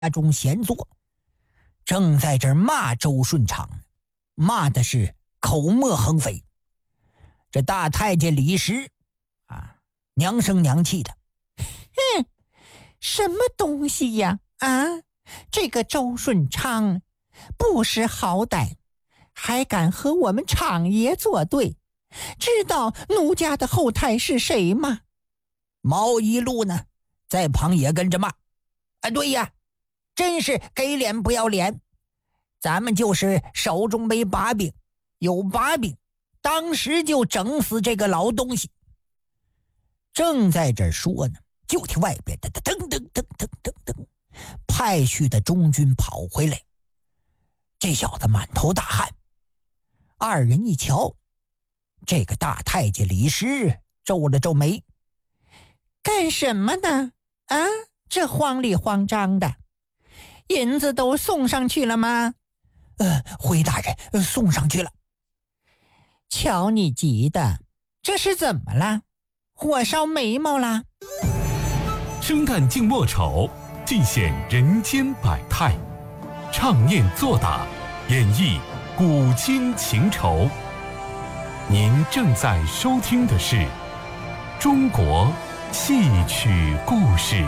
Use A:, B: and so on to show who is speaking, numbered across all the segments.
A: 中闲坐，正在这儿骂周顺昌，骂的是口沫横飞。这大太监李石娘声娘气的，
B: 哼，什么东西呀？这个周顺昌不识好歹，还敢和我们厂爷作对，知道奴家的后台是谁吗？
A: 毛一路呢在旁也跟着骂，对呀，真是给脸不要脸，咱们就是手中没把柄，有把柄当时就整死这个老东西。正在这说呢，就听外边噔噔噔噔噔噔噔，派去的中军跑回来。这小子满头大汗，二人一瞧，这个大太监李石皱了皱眉，
B: 干什么呢？这慌里慌张的，银子都送上去了吗？
A: 回大人，送上去了。
B: 瞧你急的，这是怎么了？火烧眉毛啦？
C: 生旦净末丑，尽显人间百态，唱念做打，演绎古今情仇。您正在收听的是中国戏曲故事。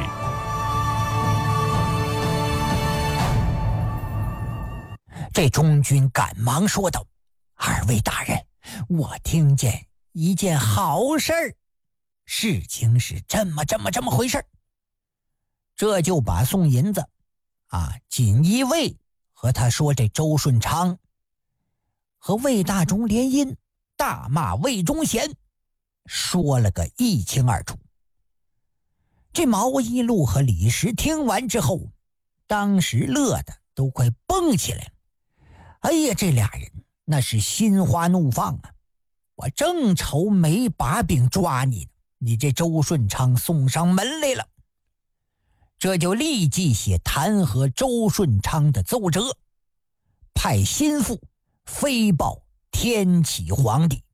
A: 这中军赶忙说道：“二位大人，我听见一件好事儿，事情是这么回事儿。”这就把送银子锦衣卫和他说这周顺昌和魏大忠联姻，大骂魏忠贤，说了个一清二楚。这毛一路和李石听完之后，当时乐得都快蹦起来了。哎呀，这俩人那是心花怒放啊！我正愁没把柄抓你呢，你这周顺昌送上门来了。这就立即写弹劾周顺昌的奏折，派心腹飞报天启皇帝。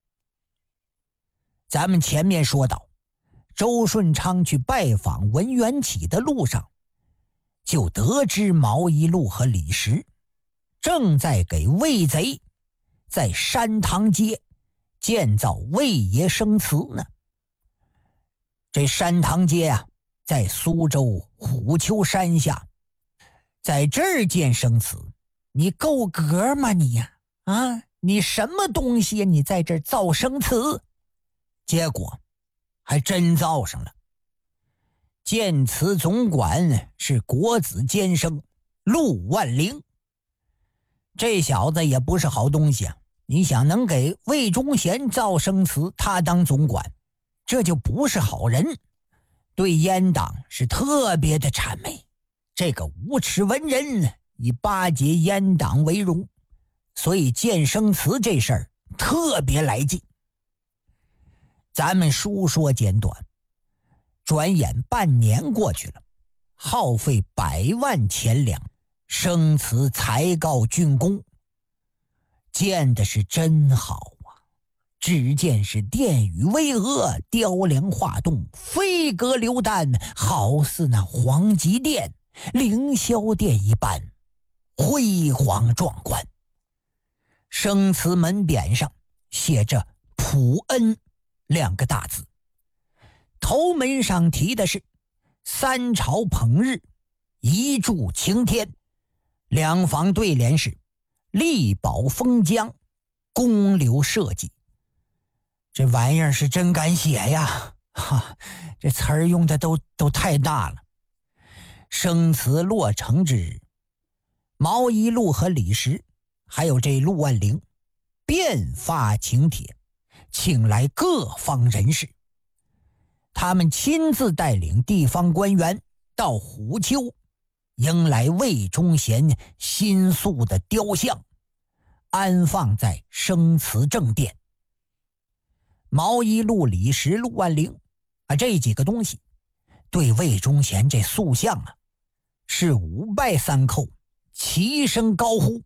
A: 咱们前面说到，周顺昌去拜访文元启的路上，就得知毛一路和李石正在给魏贼在山塘街建造魏爷生祠呢。这山塘街在苏州虎丘山下，在这儿建生祠，你够格吗你呀？你什么东西你在这儿造生祠？结果还真造上了。建祠总管是国子监生陆万龄，这小子也不是好东西你想能给魏忠贤造生祠，他当总管，这就不是好人，对阉党是特别的谄媚。这个无耻文人以巴结阉党为荣，所以建生祠这事儿特别来劲。咱们书说简短，转眼半年过去了，耗费100万钱粮，生祠才告竣工。建的是真好只见是殿宇巍峨，雕梁画栋，飞阁流丹，好似那皇极殿、凌霄殿一般辉煌壮观。生祠门匾上写着普恩2个大字，头门上题的是三朝捧日，一柱擎天，两房对联是力保封疆，公刘社稷。这玩意儿是真敢写呀，这词儿用的都太大了。生祠落成之日，毛一路和李石还有这陆万龄遍发请帖，请来各方人士，他们亲自带领地方官员到虎丘迎来魏忠贤新塑的雕像，安放在生祠正殿。毛一路、李石、陆万龄这几个东西对魏忠贤这塑像是5拜3叩，齐声高呼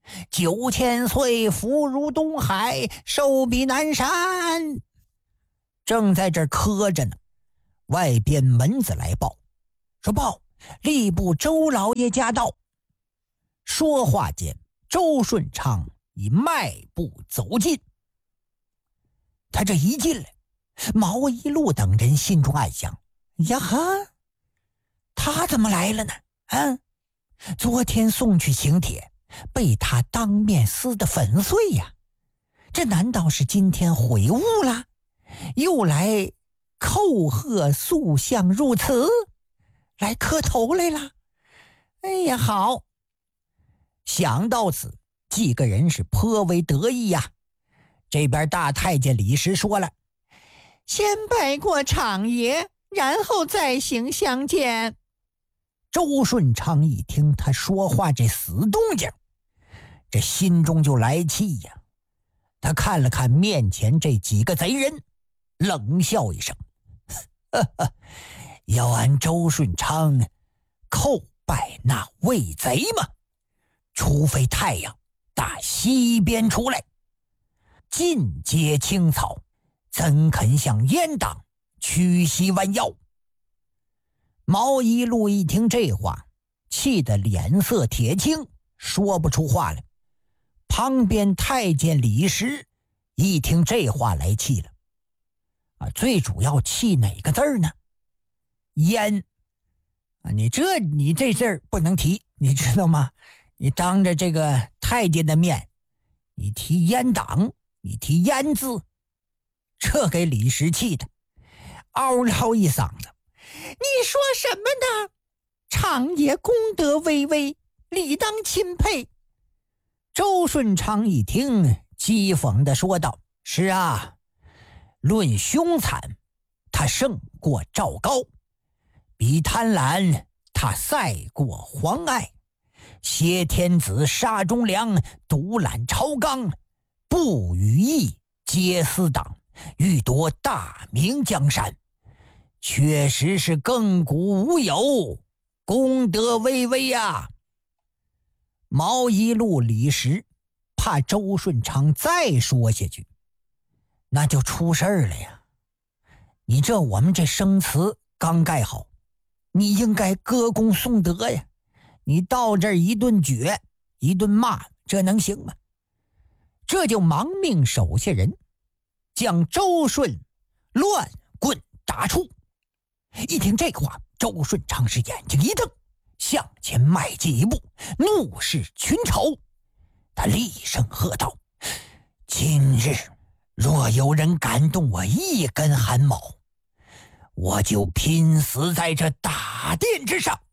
A: ：“9000岁福如东海，寿比南山。”正在这儿磕着呢，外边门子来报说：“报吏部周老爷驾到。说话间，周顺昌已迈步走近。他这一进来，毛一路等人心中暗想：呀哈，他怎么来了呢？昨天送去请帖，被他当面撕得粉碎呀！这难道是今天悔悟了，又来叩贺塑像入祠，来磕头来了？哎呀，好！想到此，几个人是颇为得意呀。这边大太监李时说了：
B: 先拜过长爷，然后再行相见。
A: 周顺昌一听他说话这死动静，这心中就来气呀。他看了看面前这几个贼人，冷笑一声：要俺周顺昌叩拜那魏贼吗？除非太阳打西边出来，尽皆青草，怎肯向阉党屈膝弯腰？毛一路一听这话，气得脸色铁青，说不出话来。旁边太监李时一听这话来气了，最主要气哪个字儿呢？阉你这字儿不能提，你知道吗？你当着这个太监的面，你提阉党，你提阉字，这给李时气的嗷唠一嗓子：
B: 你说什么呢？长爷功德巍巍，理当钦佩。
A: 周顺昌一听，讥讽地说道：是啊，论凶残，他胜过赵高；比贪婪，他赛过黄爱。挟天子，杀忠良，独揽朝纲，不与义，皆私党，欲夺大明江山，确实是亘古无有，功德巍巍呀！毛一路李时怕周顺昌再说下去，那就出事儿了呀。你这我们这生祠刚盖好，你应该歌功颂德呀。你到这儿一顿撅，一顿骂，这能行吗？这就忙命手下人将周顺乱棍打出。一听这话，周顺昌是眼睛一瞪，向前迈进一步，怒视群丑。他厉声喝道：今日若有人敢动我一根汗毛，我就拼死在这大殿之上。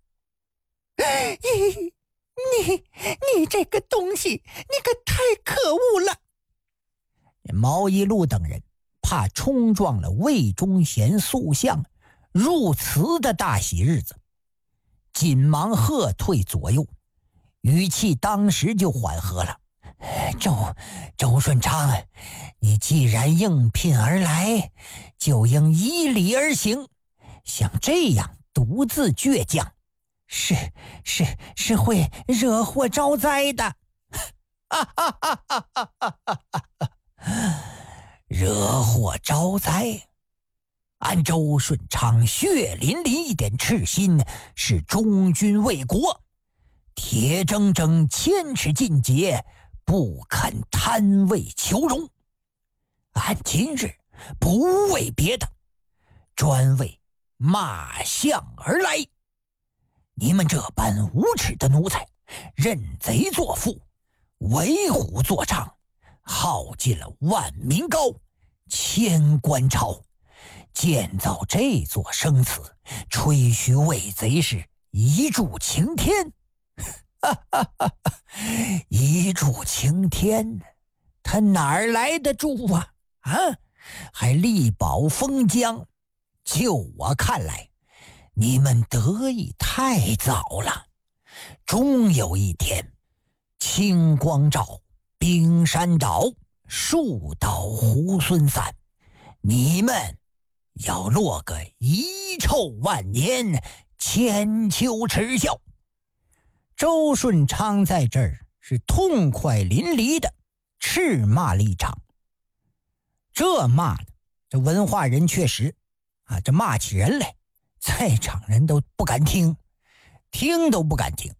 B: 你这个东西，你可太可恶了！
A: 毛一路等人怕冲撞了魏忠贤塑像入祠的大喜日子，紧忙喝退左右，语气当时就缓和了。周顺昌，你既然应聘而来，就应依礼而行，像这样独自倔强，是会惹祸招灾的。惹祸招灾？按周顺昌血淋淋一点赤心，是忠君为国，铁铮铮千尺进节，不肯贪位求荣。俺今日不为别的，专为骂相而来。你们这般无耻的奴才，认贼作父，为虎作伥，耗尽了万民膏，千官朝，建造这座生祠，吹嘘魏贼是一柱擎天。一柱擎天，他哪儿来的柱啊？还力保封疆？就我看来，你们得意太早了。终有一天，青光照，冰山倒，树倒猢狲散，你们要落个遗臭万年，千秋耻笑。周顺昌在这儿是痛快淋漓的斥骂了一场。这骂的，这文化人确实这骂起人来，在场人都不敢听， 听都不敢听。